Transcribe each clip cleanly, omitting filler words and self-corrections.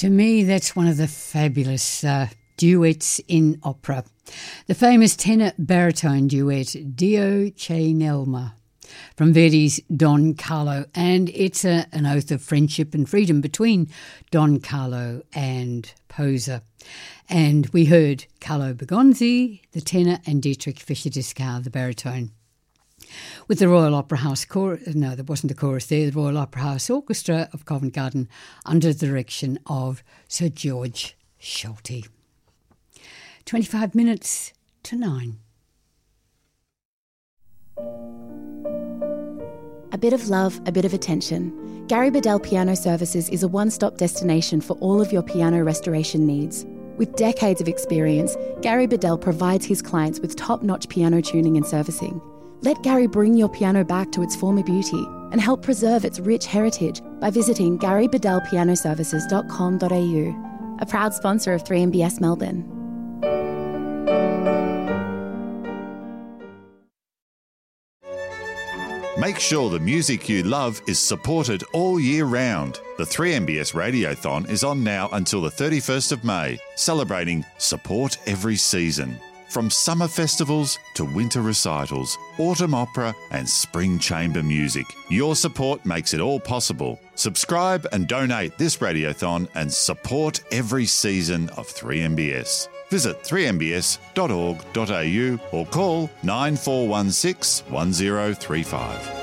To me, that's one of the fabulous duets in opera. The famous tenor-baritone duet, Dio Che Nelma, from Verdi's Don Carlo, and it's an oath of friendship and freedom between Don Carlo and Posa. And we heard Carlo Bergonzi, the tenor, and Dietrich Fischer-Dieskau, the baritone. With the Royal Opera House chorus, no, there wasn't a chorus there, the Royal Opera House Orchestra of Covent Garden under the direction of Sir George Solti. 25 minutes to 9. A bit of love, a bit of attention. Gary Bedell Piano Services is a one-stop destination for all of your piano restoration needs. With decades of experience, Gary Bedell provides his clients with top-notch piano tuning and servicing. Let Gary bring your piano back to its former beauty and help preserve its rich heritage by visiting garybedellpianoservices.com.au, a proud sponsor of 3MBS Melbourne. Make sure the music you love is supported all year round. The 3MBS Radiothon is on now until the 31st of May, celebrating Support Every Season. From summer festivals to winter recitals, autumn opera and spring chamber music, your support makes it all possible. Subscribe and donate this radiothon and support every season of 3MBS. Visit 3mbs.org.au or call 9416 1035.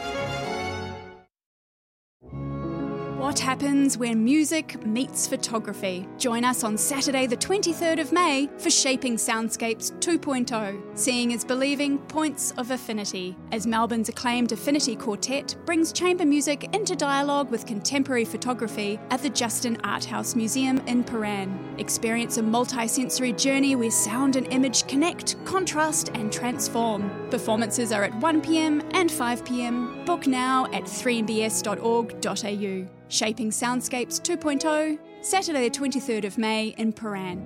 What happens when music meets photography? Join us on Saturday the 23rd of May for Shaping Soundscapes 2.0, Seeing is Believing Points of Affinity, as Melbourne's acclaimed Affinity Quartet brings chamber music into dialogue with contemporary photography at the Justin Art House Museum in Paran. Experience a multi-sensory journey where sound and image connect, contrast and transform. Performances are at 1pm and 5pm. Book now at 3mbs.org.au. Shaping Soundscapes 2.0, Saturday the 23rd of May in Paran.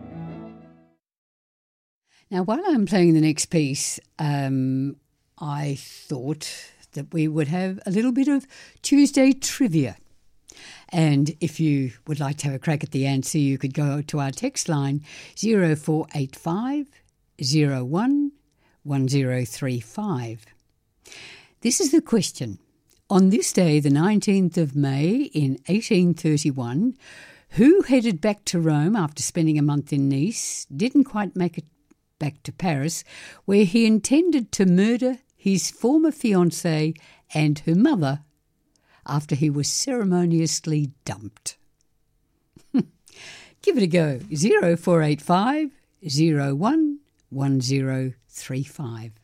Now, while I'm playing the next piece, I thought that we would have a little bit of Tuesday trivia. And if you would like to have a crack at the answer, you could go to our text line 0485 01 1035. This is the question. On this day, the 19th of May in 1831, who headed back to Rome after spending a month in Nice, didn't quite make it back to Paris, where he intended to murder his former fiancée and her mother after he was ceremoniously dumped? Give it a go. 0485 01 1035.